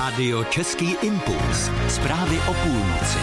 Rádio Český impuls. Zprávy o půlnoci.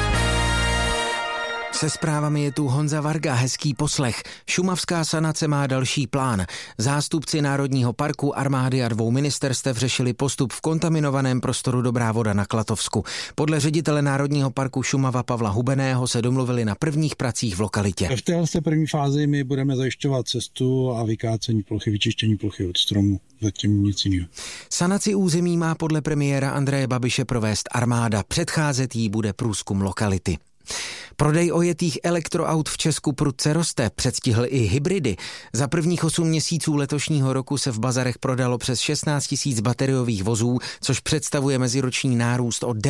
Se zprávami je tu Honza Varga, hezký poslech. Šumavská sanace má další plán. Zástupci Národního parku, armády a 2 ministerstev řešili postup v kontaminovaném prostoru Dobrá voda na Klatovsku. Podle ředitele Národního parku Šumava Pavla Hubeného se domluvili na prvních pracích v lokalitě. V téhle první fázi my budeme zajišťovat cestu a vykácení plochy, vyčištění plochy od stromu. Zatím nic jiného. Sanaci území má podle premiéra Andreje Babiše provést armáda. Předcházet jí bude průzkum lokality. Prodej ojetých elektroaut v Česku prudce roste, předstihl i hybridy. Za prvních 8 měsíců letošního roku se v bazarech prodalo přes 16 000 bateriových vozů, což představuje meziroční nárůst o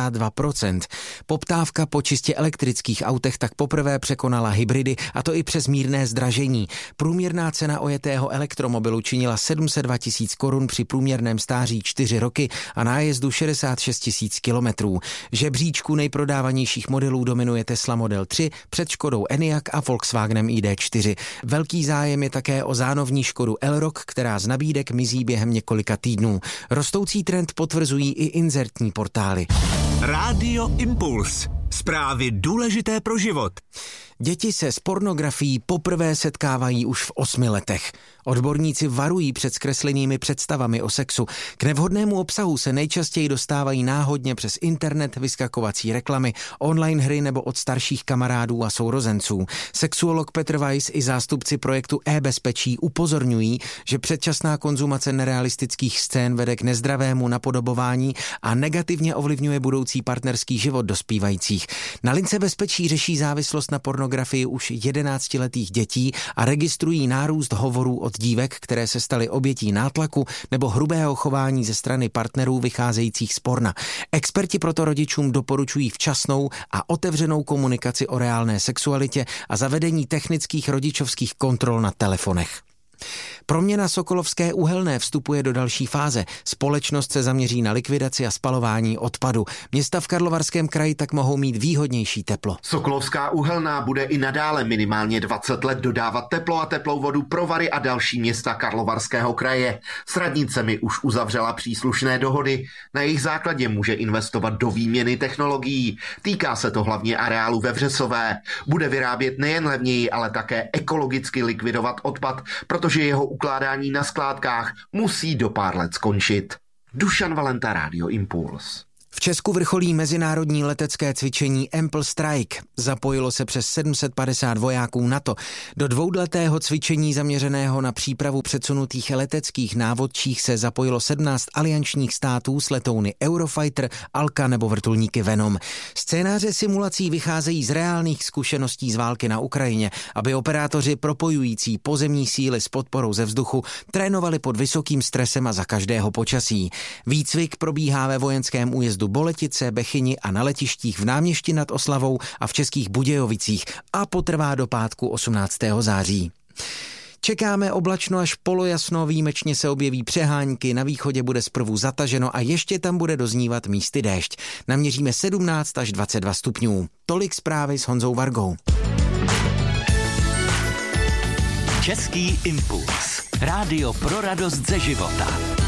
92%. Poptávka po čistě elektrických autech tak poprvé překonala hybridy, a to i přes mírné zdražení. Průměrná cena ojetého elektromobilu činila 702 000 korun při průměrném stáří 4 roky a nájezdu 66 000 kilometrů. Žebříčku nejprodávanějších modelů dominuje Tesla Model 3 před Škodou Enyaq a Volkswagenem ID4. Velký zájem je také o zánovní Škodu Elroq, která z nabídek mizí během několika týdnů. Rostoucí trend potvrzují i inzertní portály. Rádio Impuls. Zprávy důležité pro život. Děti se s pornografií poprvé setkávají už v 8 letech. Odborníci varují před zkreslenými představami o sexu. K nevhodnému obsahu se nejčastěji dostávají náhodně přes internet, vyskakovací reklamy, online hry nebo od starších kamarádů a sourozenců. Sexuolog Petr Weiss i zástupci projektu e-bezpečí upozorňují, že předčasná konzumace nerealistických scén vede k nezdravému napodobování a negativně ovlivňuje budoucí partnerský život dospívajících. Na lince bezpečí řeší závislost na pornografii už 11letých dětí a registrují nárůst hovorů od dívek, které se staly obětí nátlaku nebo hrubého chování ze strany partnerů vycházejících z porna. Experti proto rodičům doporučují včasnou a otevřenou komunikaci o reálné sexualitě a zavedení technických rodičovských kontrol na telefonech. Proměna Sokolovské uhelné vstupuje do další fáze. Společnost se zaměří na likvidaci a spalování odpadu. Města v Karlovarském kraji tak mohou mít výhodnější teplo. Sokolovská uhelná bude i nadále minimálně 20 let dodávat teplo a teplou vodu pro Vary a další města Karlovarského kraje. S radnicemi už uzavřela příslušné dohody. Na jejich základě může investovat do výměny technologií. Týká se to hlavně areálu ve Vřesové. Bude vyrábět nejen levněji, ale také ekologicky likvidovat odpad, protože jeho ukládání na skládkách musí do pár let skončit. Dušan Valenta, Rádio Impuls. V Česku vrcholí mezinárodní letecké cvičení Ample Strike. Zapojilo se přes 750 vojáků NATO. Do 2letého cvičení zaměřeného na přípravu předsunutých leteckých návodčích se zapojilo 17 aliančních států s letouny Eurofighter, Alka nebo vrtulníky Venom. Scénáře simulací vycházejí z reálných zkušeností z války na Ukrajině, aby operátoři propojující pozemní síly s podporou ze vzduchu trénovali pod vysokým stresem a za každého počasí. Výcvik probíhá ve vojenském újezdu Boletice, Bechyni a na letištích v Náměšti nad Oslavou a v Českých Budějovicích a potrvá do pátku 18. září. Čekáme oblačno až polojasno, výjimečně se objeví přehánky, na východě bude zprvu zataženo a ještě tam bude doznívat místy déšť. Naměříme 17 až 22 stupňů. Tolik zprávy s Honzou Vargou. Český impuls. Rádio pro radost ze života.